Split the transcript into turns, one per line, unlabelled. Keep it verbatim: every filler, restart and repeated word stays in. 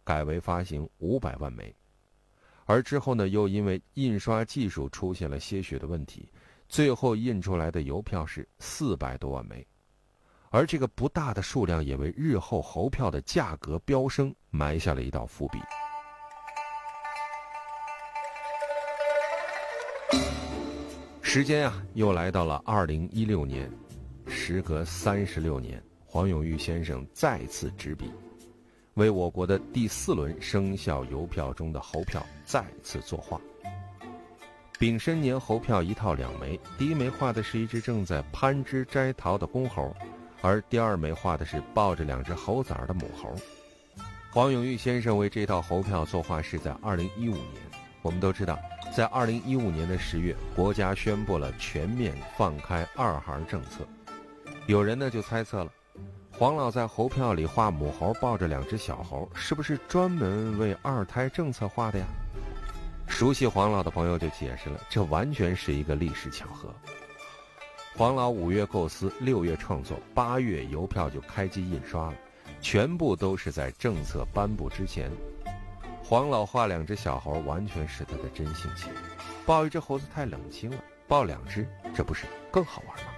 改为发行五百万枚。而之后呢，又因为印刷技术出现了些许的问题，最后印出来的邮票是四百多万枚。而这个不大的数量也为日后猴票的价格飙升埋下了一道伏笔。时间啊，又来到了二零一六年，时隔三十六年，黄永玉先生再次执笔，为我国的第四轮生肖邮票中的猴票再次作画。丙申年猴票一套两枚，第一枚画的是一只正在攀枝摘桃的公猴，而第二枚画的是抱着两只猴崽的母猴。黄永玉先生为这套猴票作画是在二零一五年。我们都知道，在二零一五年的十月，国家宣布了全面放开二孩政策。有人呢就猜测了，黄老在猴票里画母猴抱着两只小猴，是不是专门为二胎政策画的呀？熟悉黄老的朋友就解释了，这完全是一个历史巧合。黄老五月构思，六月创作，八月邮票就开机印刷了，全部都是在政策颁布之前。黄老画两只小猴完全是他的真性情，抱一只猴子太冷清了，抱两只这不是更好玩吗？